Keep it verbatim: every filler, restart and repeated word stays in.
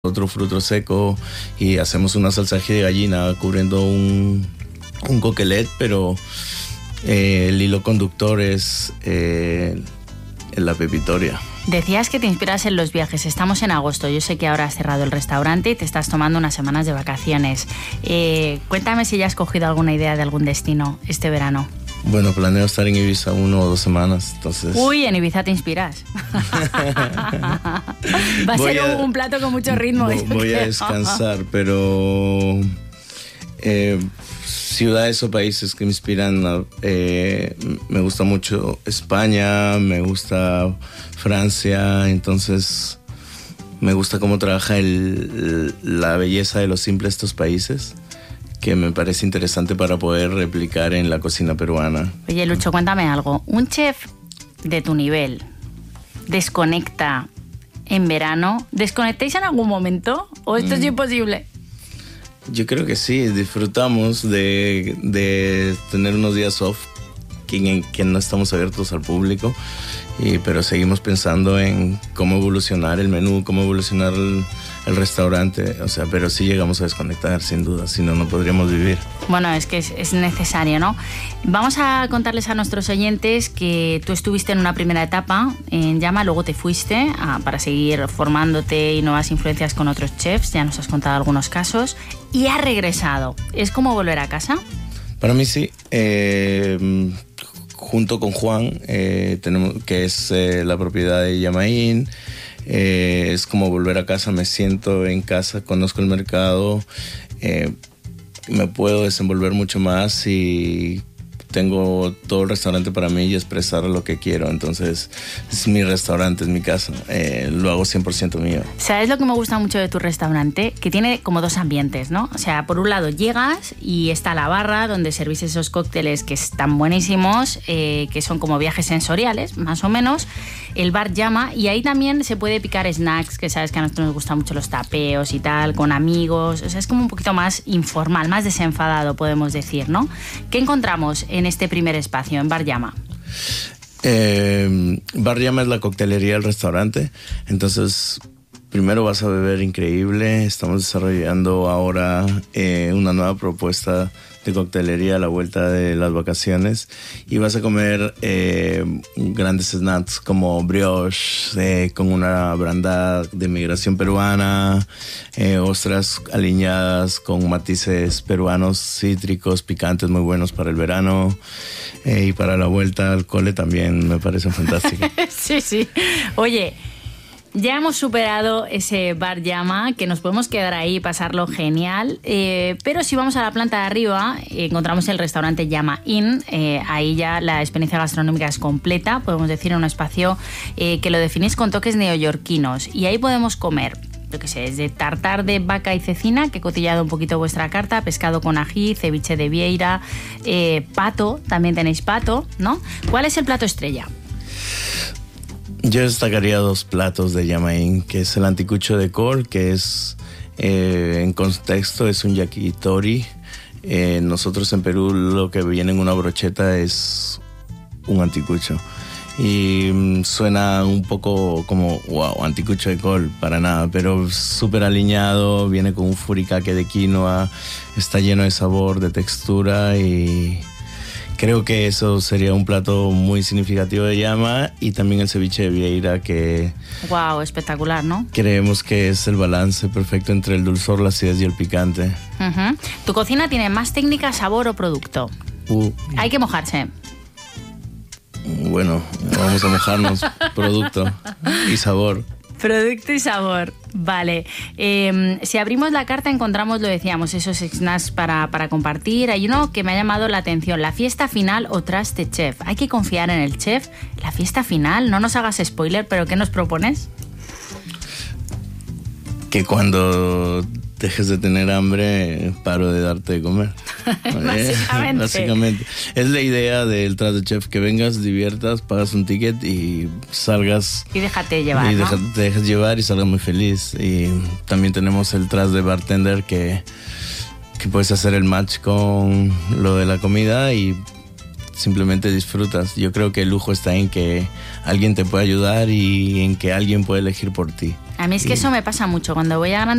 otro fruto seco y hacemos una salsa de gallina cubriendo un, un coquelet, pero eh, el hilo conductor es eh, la pepitoria. Decías que te inspiras en los viajes. Estamos en agosto. Yo sé que ahora has cerrado el restaurante y te estás tomando unas semanas de vacaciones. Eh, cuéntame si ya has cogido alguna idea de algún destino este verano. Bueno, planeo estar en Ibiza uno o dos semanas, entonces... Uy, en Ibiza te inspiras. Va a voy ser a, un plato con mucho ritmo. Voy, voy a descansar, pero... Eh, ciudades o países que me inspiran, eh, me gusta mucho España, me gusta Francia, entonces me gusta cómo trabaja el, la belleza de lo simple de estos países, que me parece interesante para poder replicar en la cocina peruana. Oye, Lucho, cuéntame algo. Un chef de tu nivel desconecta en verano. ¿Desconectáis en algún momento? ¿O esto mm. es imposible? Yo creo que sí, disfrutamos de, de tener unos días off que, que no estamos abiertos al público, y, pero seguimos pensando en cómo evolucionar el menú, cómo evolucionar el, el restaurante, o sea, pero sí llegamos a desconectar, sin duda, si no, no podríamos vivir. Bueno, es que es, es necesario, ¿no? Vamos a contarles a nuestros oyentes que tú estuviste en una primera etapa en Llama, luego te fuiste a, para seguir formándote y nuevas influencias con otros chefs, ya nos has contado algunos casos, y has regresado. ¿Es como volver a casa? Para mí sí. Eh, junto con Juan, eh, tenemos, que es eh, la propiedad de Llama Inn, eh, es como volver a casa, me siento en casa, conozco el mercado, eh, me puedo desenvolver mucho más y tengo todo el restaurante para mí y expresar lo que quiero. Entonces es mi restaurante, es mi casa, eh, lo hago cien por ciento mío. ¿Sabes lo que me gusta mucho de tu restaurante? Que tiene como dos ambientes, ¿no? O sea, por un lado llegas y está la barra donde servís esos cócteles que están buenísimos, eh, que son como viajes sensoriales, más o menos. El bar Llama, y ahí también se puede picar snacks, que sabes que a nosotros nos gustan mucho los tapeos y tal, con amigos. O sea, es como un poquito más informal, más desenfadado, podemos decir, ¿no? ¿Qué encontramos en este primer espacio, en Bar Llama? Eh, Bar Llama es la coctelería del restaurante. Entonces, primero vas a beber increíble. Estamos desarrollando ahora eh, una nueva propuesta de coctelería a la vuelta de las vacaciones, y vas a comer eh, grandes snacks como brioche eh, con una brandada de migración peruana, eh, ostras aliñadas con matices peruanos cítricos, picantes, muy buenos para el verano, eh, y para la vuelta al cole también me parece fantástico. Sí, sí. Oye, ya hemos superado ese Bar Llama, que nos podemos quedar ahí y pasarlo genial, eh, pero si vamos a la planta de arriba eh, encontramos el restaurante Llama Inn. Eh, ahí ya la experiencia gastronómica es completa, podemos decir, en un espacio eh, que lo definís con toques neoyorquinos, y ahí podemos comer, yo qué sé, desde tartar de vaca y cecina, que he cotillado un poquito vuestra carta, pescado con ají, ceviche de vieira, eh, pato, también tenéis pato, ¿no? ¿Cuál es el plato estrella? Yo destacaría dos platos de Llama Inn, que es el anticucho de col, que es, eh, en contexto, es un yakitori. Eh, nosotros en Perú lo que viene en una brocheta es un anticucho. Y mm, suena un poco como, wow, anticucho de col, para nada, pero súper aliñado, viene con un furikake de quinoa, está lleno de sabor, de textura, y... creo que eso sería un plato muy significativo de Llama, y también el ceviche de vieira, que... Wow, espectacular, ¿no? Creemos que es el balance perfecto entre el dulzor, la acidez y el picante. Uh-huh. ¿Tu cocina tiene más técnica, sabor o producto? Uh, Hay que mojarse. Bueno, vamos a mojarnos. Producto y sabor. Producto y sabor, vale. Eh, si abrimos la carta encontramos, lo decíamos, esos snacks para, para compartir. Hay uno que me ha llamado la atención, la fiesta final o traste chef. ¿Hay que confiar en el chef? La fiesta final, no nos hagas spoiler, pero ¿qué nos propones? Que cuando dejes de tener hambre, paro de darte de comer. Básicamente. Básicamente. Es la idea del traste chef, que vengas, diviertas, pagas un ticket y salgas... Y déjate llevar, Y ¿no? deja, te dejes llevar y salgas muy feliz. Y también tenemos el traste de bartender, que, que puedes hacer el match con lo de la comida y simplemente disfrutas. Yo creo que el lujo está en que alguien te puede ayudar y en que alguien puede elegir por ti. A mí es que y... eso me pasa mucho. Cuando voy a grandes